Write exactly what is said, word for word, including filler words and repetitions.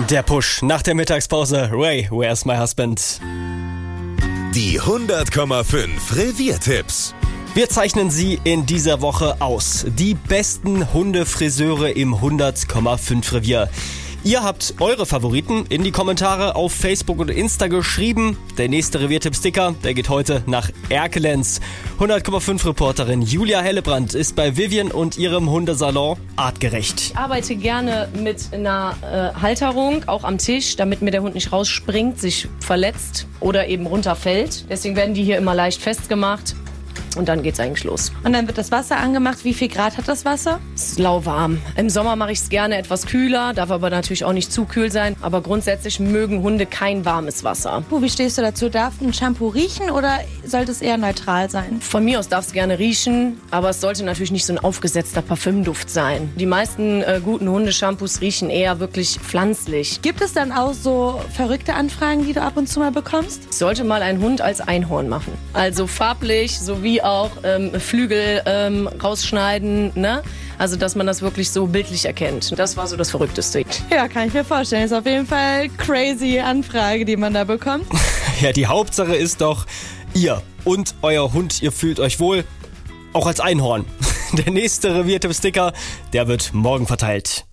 Der Push nach der Mittagspause. Ray, where's my husband? Die hundert Komma fünf Reviertipps. Wir zeichnen sie in dieser Woche aus. Die besten Hundefriseure im hundert Komma fünf Revier. Ihr habt eure Favoriten in die Kommentare auf Facebook und Insta geschrieben. Der nächste Reviertipp-Sticker, der geht heute nach Erkelenz. hundert Komma fünf Reporterin Julia Hellebrand ist bei Vivian und ihrem Hundesalon artgerecht. Ich arbeite gerne mit einer äh, Halterung, auch am Tisch, damit mir der Hund nicht rausspringt, sich verletzt oder eben runterfällt. Deswegen werden die hier immer leicht festgemacht. Und dann geht's eigentlich los. Und dann wird das Wasser angemacht. Wie viel Grad hat das Wasser? Es ist lauwarm. Im Sommer mache ich es gerne etwas kühler, darf aber natürlich auch nicht zu kühl sein. Aber grundsätzlich mögen Hunde kein warmes Wasser. Puh, wie stehst du dazu? Darf ein Shampoo riechen oder sollte es eher neutral sein? Von mir aus darf es gerne riechen, aber es sollte natürlich nicht so ein aufgesetzter Parfümduft sein. Die meisten äh, guten Hundeshampoos riechen eher wirklich pflanzlich. Gibt es dann auch so verrückte Anfragen, die du ab und zu mal bekommst? Ich sollte mal einen Hund als Einhorn machen. Also farblich sowie auch ähm, Flügel ähm, rausschneiden, ne? Also dass man das wirklich so bildlich erkennt. Das war so das Verrückteste. Ja, kann ich mir vorstellen. Ist auf jeden Fall crazy Anfrage, die man da bekommt. Ja, die Hauptsache ist doch, ihr und euer Hund, ihr fühlt euch wohl, auch als Einhorn. Der nächste Reviertipp-Sticker, der wird morgen verteilt.